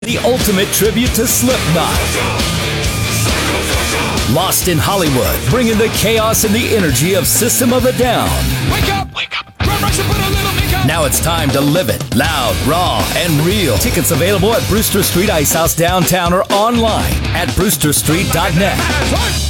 The ultimate tribute to Slipknot. Lost in Hollywood, bringing the chaos and the energy of System of a Down. Wake up! Wake up! Put a little makeup. Now it's time to live it loud, raw, and real. Tickets available at Brewster Street Ice House downtown or online at brewsterstreet.net.